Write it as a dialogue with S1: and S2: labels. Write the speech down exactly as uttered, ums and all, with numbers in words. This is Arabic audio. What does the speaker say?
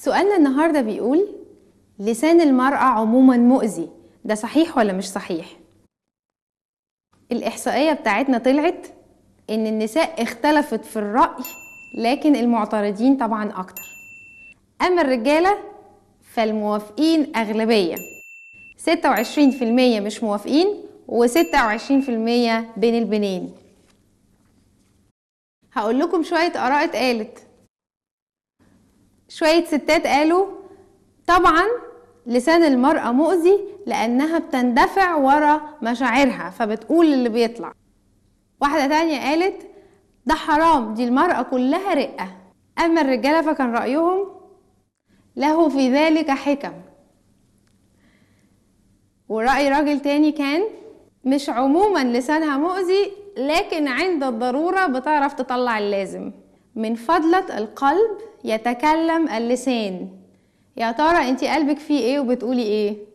S1: سؤالنا النهاردة بيقول لسان المرأة عموما مؤذي، ده صحيح ولا مش صحيح؟ الإحصائية بتاعتنا طلعت إن النساء اختلفت في الرأي، لكن المعترضين طبعا أكتر. أما الرجالة فالموافقين أغلبية، ستة وعشرين في المية مش موافقين وستة وعشرين في المية بين البنين. هقول لكم شوية آراء اتقالت. شوية ستات قالوا طبعا لسان المرأة مؤذي لأنها بتندفع ورا مشاعرها فبتقول اللي بيطلع. واحدة تانية قالت ده حرام، دي المرأة كلها رقة. أما الرجالة فكان رأيهم له في ذلك حكم. ورأي راجل تاني كان مش عموما لسانها مؤذي، لكن عند الضرورة بتعرف تطلع اللازم. من فضلة القلب يتكلم اللسان. يا ترى انتي قلبك فيه ايه وبتقولي ايه؟